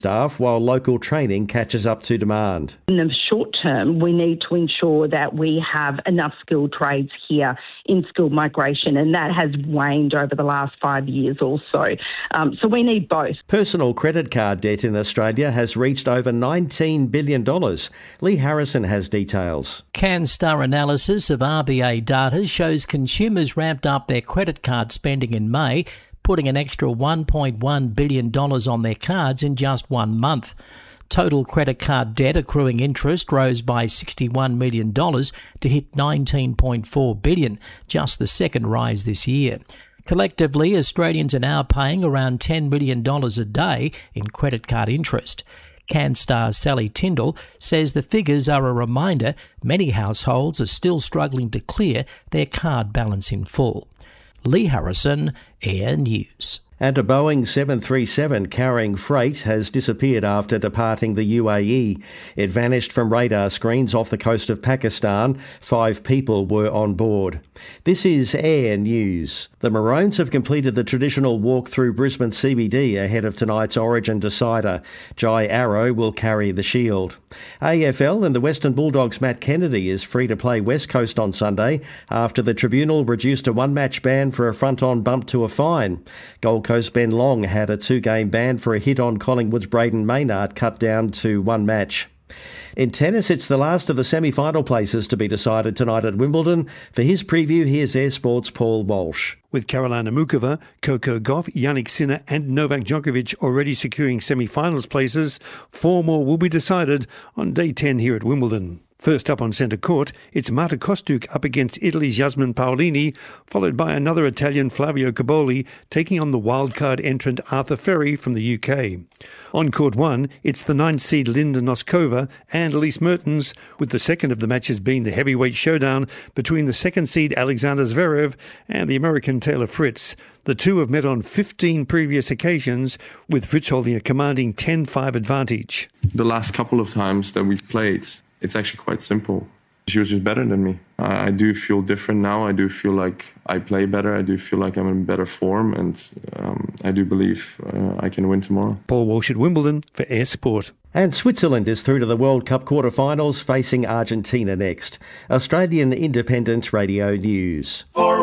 staff while local training catches up to demand. In the short term, we need to ensure that we have enough skilled trades here in skilled migration, and that has waned over the last 5 years or so. So we need both. Personal credit card debt in Australia has reached over $19 billion. Lee Harrison has details. CanStar analysis of RBA data shows consumers ramped up their credit card spending in May, putting an extra $1.1 billion on their cards in just 1 month. Total credit card debt accruing interest rose by $61 million to hit $19.4 billion, just the second rise this year. Collectively, Australians are now paying around $10 million a day in credit card interest. CanStar's Sally Tyndall says the figures are a reminder many households are still struggling to clear their card balance in full. Lee Harrison, Air News. And a Boeing 737 carrying freight has disappeared after departing the UAE. It vanished from radar screens off the coast of Pakistan. 5 people were on board. This is Air News. The Maroons have completed the traditional walk through Brisbane CBD ahead of tonight's Origin decider. Jai Arrow will carry the shield. AFL and the Western Bulldogs' Matt Kennedy is free to play West Coast on Sunday after the tribunal reduced a 1-match ban for a front-on bump to a fine. Gold Coast Ben Long had a 2-game ban for a hit on Collingwood's Braden Maynard cut down to 1 match. In tennis, it's the last of the semi-final places to be decided tonight at Wimbledon. For his preview, here's Air Sports' Paul Walsh. With Karolina Muchova, Coco Gauff, Jannik Sinner and Novak Djokovic already securing semi-finals places, 4 more will be decided on day 10 here at Wimbledon. First up on centre court, it's Marta Kostyuk up against Italy's Yasmin Paolini, followed by another Italian, Flavio Cobolli, taking on the wildcard entrant Arthur Ferry from the UK. On court 1, it's the 9th seed Linda Noskova and Elise Mertens, with the second of the matches being the heavyweight showdown between the 2nd seed Alexander Zverev and the American Taylor Fritz. The two have met on 15 previous occasions, with Fritz holding a commanding 10-5 advantage. The last couple of times that we've played, it's actually quite simple. She was just better than me. I do feel different now. I do feel like I play better. I do feel like I'm in better form, and I do believe I can win tomorrow. Paul Walsh at Wimbledon for Air Sport. And Switzerland is through to the World Cup quarter-finals, facing Argentina next. Australian Independent Radio News.